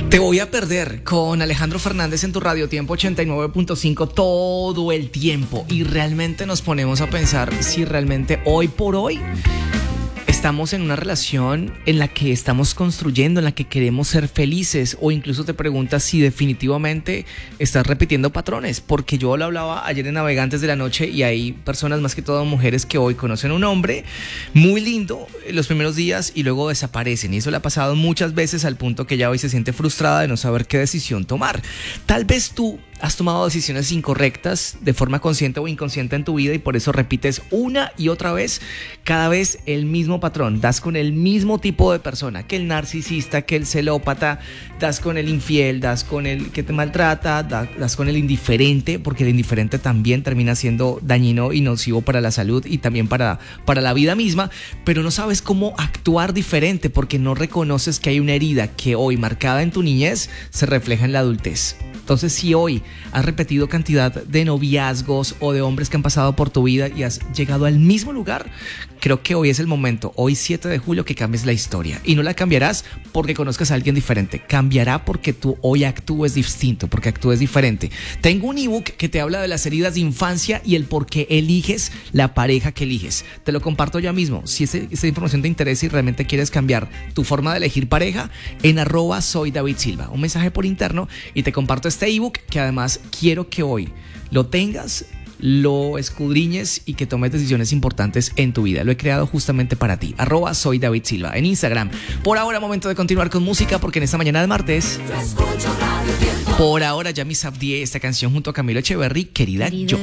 Te voy a perder con Alejandro Fernández en tu Radio Tiempo 89.5 todo el tiempo. Y realmente nos ponemos a pensar si realmente hoy por hoy estamos en una relación en la que estamos construyendo, en la que queremos ser felices, o incluso te preguntas si definitivamente estás repitiendo patrones, porque yo lo hablaba ayer en Navegantes de la Noche y hay personas, más que todo mujeres, que hoy conocen a un hombre muy lindo los primeros días y luego desaparecen, y eso le ha pasado muchas veces al punto que ya hoy se siente frustrada de no saber qué decisión tomar. Tal vez tú has tomado decisiones incorrectas de forma consciente o inconsciente en tu vida y por eso repites una y otra vez, cada vez el mismo patrón. Das con el mismo tipo de persona, que el narcisista, que el celópata, das con el infiel, das con el que te maltrata, das con el indiferente, porque el indiferente también termina siendo dañino y nocivo para la salud y también para la vida misma, pero no sabes cómo actuar diferente porque no reconoces que hay una herida que hoy, marcada en tu niñez, se refleja en la adultez. Entonces, si hoy has repetido cantidad de noviazgos o de hombres que han pasado por tu vida y has llegado al mismo lugar, creo que hoy es el momento, hoy 7 de julio, que cambies la historia. Y no la cambiarás porque conozcas a alguien diferente. Cambiará porque tú hoy actúes distinto, porque actúes diferente. Tengo un ebook que te habla de las heridas de infancia y el por qué eliges la pareja que eliges. Te lo comparto ya mismo. Si esa información te interesa y realmente quieres cambiar tu forma de elegir pareja, en @soydavidsilva. Un mensaje por interno y te comparto este ebook que además quiero que hoy lo tengas, lo escudriñes y que tomes decisiones importantes en tu vida. Lo he creado justamente para ti. @soydavidsilva en Instagram. Por ahora, momento de continuar con música porque en esta mañana de martes, por ahora, Yami Sabdié, esta canción junto a Camilo Echeverry, Querida Yo.